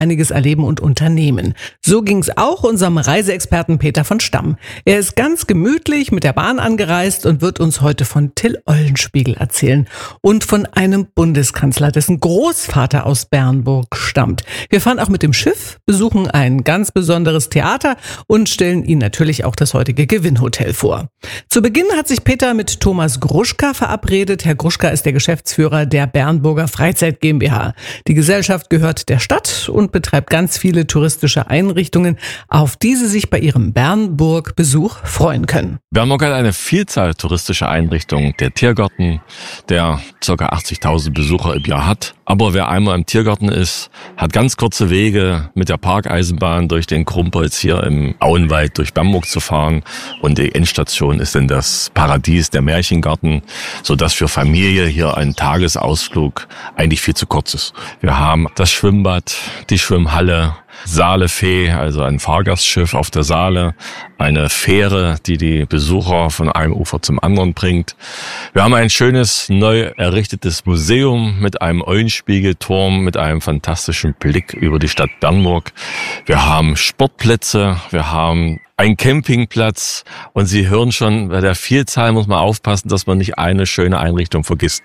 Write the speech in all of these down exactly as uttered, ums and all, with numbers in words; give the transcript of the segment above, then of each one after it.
einiges erleben und unternehmen. So ging es auch unserem Reiseexperten Peter von Stamm. Er ist ganz gemütlich mit der Bahn angereist und wird uns heute von Till Eulenspiegel erzählen und von einem Bundeskanzler, dessen Großvater aus Bernburg stammt. Wir fahren auch mit dem Schiff, besuchen ein ganz besonderes Theater und stellen Ihnen natürlich auch das heutige Gewinnhotel vor. Zu Beginn hat sich Peter mit Thomas Gruschka verabredet. Herr Gruschka ist der Geschäftsführer der Bernburger Freizeit GmbH. Die Gesellschaft gehört der Stadt und betreibt ganz viele touristische Einrichtungen, auf die Sie sich bei Ihrem Bernburg-Besuch freuen können. Bernburg hat eine Vielzahl touristischer Einrichtungen. Der Tiergarten, der ca. achtzigtausend Besucher im Jahr hat. Aber wer einmal im Tiergarten ist, hat ganz kurze Wege mit der Parkeisenbahn durch den Krumpholz hier im Auenwald durch Bernburg zu fahren. Und die Endstation ist dann das Paradies, der Märchengarten, sodass für Familie hier ein Tagesausflug eigentlich viel zu kurz ist. Wir haben das Schwimmbad, die Schwimmhalle, Saalefee, also ein Fahrgastschiff auf der Saale, eine Fähre, die die Besucher von einem Ufer zum anderen bringt. Wir haben ein schönes, neu errichtetes Museum mit einem Eulenspiegelturm, mit einem fantastischen Blick über die Stadt Bernburg. Wir haben Sportplätze, wir haben ein Campingplatz und Sie hören schon, bei der Vielzahl muss man aufpassen, dass man nicht eine schöne Einrichtung vergisst.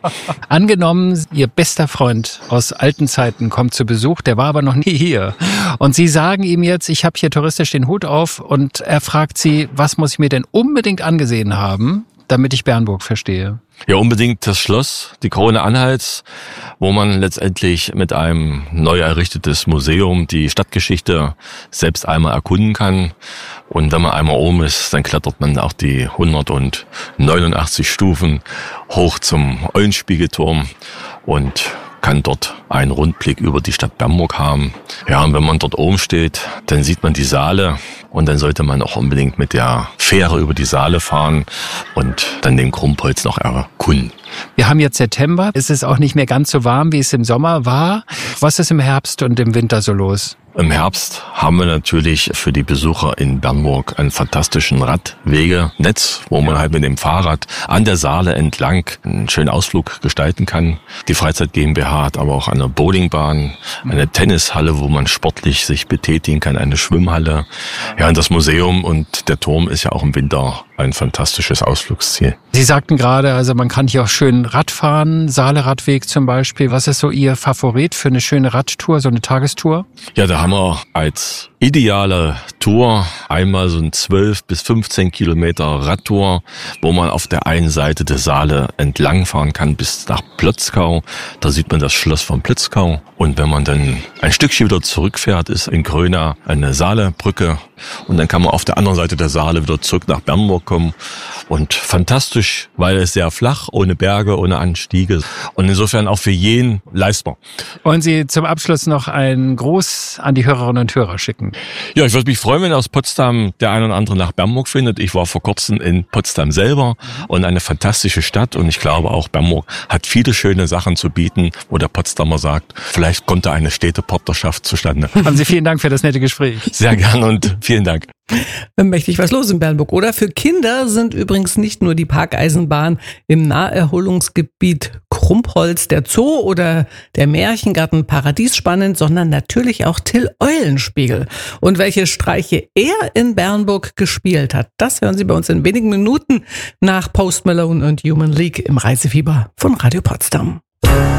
Angenommen, Ihr bester Freund aus alten Zeiten kommt zu Besuch, der war aber noch nie hier. Und Sie sagen ihm jetzt, ich habe hier touristisch den Hut auf und er fragt Sie, was muss ich mir denn unbedingt angesehen haben, damit ich Bernburg verstehe? Ja, unbedingt das Schloss, die Krone Anhalts, wo man letztendlich mit einem neu errichtetes Museum die Stadtgeschichte selbst einmal erkunden kann. Und wenn man einmal oben ist, dann klettert man auch die hundertneunundachtzig Stufen hoch zum Eulenspiegelturm und kann dort einen Rundblick über die Stadt Bernburg haben. Ja, und wenn man dort oben steht, dann sieht man die Saale und dann sollte man auch unbedingt mit der Fähre über die Saale fahren und dann den Krumpholz noch erkunden. Wir haben jetzt September, es ist auch nicht mehr ganz so warm, wie es im Sommer war. Was ist im Herbst und im Winter so los? Im Herbst haben wir natürlich für die Besucher in Bernburg einen fantastischen Radwegenetz, wo man halt mit dem Fahrrad an der Saale entlang einen schönen Ausflug gestalten kann. Die Freizeit GmbH hat aber auch eine Bowlingbahn, eine Tennishalle, wo man sportlich sich betätigen kann, eine Schwimmhalle. Ja, und das Museum und der Turm ist ja auch im Winter ein fantastisches Ausflugsziel. Sie sagten gerade, also man kann hier auch schön Radfahren, Saale-Radweg zum Beispiel. Was ist so Ihr Favorit für eine schöne Radtour, so eine Tagestour? Ja, da haben wir als ideale Tour einmal so ein zwölf bis fünfzehn Kilometer Radtour, wo man auf der einen Seite der Saale entlangfahren kann bis nach Plötzkau. Da sieht man das Schloss von Plötzkau. Und wenn man dann ein Stückchen wieder zurückfährt, ist in Gröna eine Saalebrücke. Und dann kann man auf der anderen Seite der Saale wieder zurück nach Bernburg kommen. Und fantastisch, weil es sehr flach, ohne Berge, ohne Anstiege. Und insofern auch für jeden leistbar. Wollen Sie zum Abschluss noch einen Gruß an die Hörerinnen und Hörer schicken? Ja, ich würde mich freuen, wenn aus Potsdam der ein oder andere nach Bernburg findet. Ich war vor kurzem in Potsdam selber und eine fantastische Stadt. Und ich glaube auch, Bernburg hat viele schöne Sachen zu bieten, wo der Potsdamer sagt, vielleicht kommt da eine Städtepartnerschaft zustande. Haben Sie vielen Dank für das nette Gespräch. Sehr gern und vielen Dank. Mächtig was los in Bernburg, oder? Für Kinder sind übrigens nicht nur die Parkeisenbahn im Naherholungsgebiet Krumpholz, der Zoo oder der Märchengarten Paradies spannend, sondern natürlich auch Till Eulenspiegel. Und welche Streiche er in Bernburg gespielt hat, das hören Sie bei uns in wenigen Minuten nach Post Malone und Human League im Reisefieber von Radio Potsdam.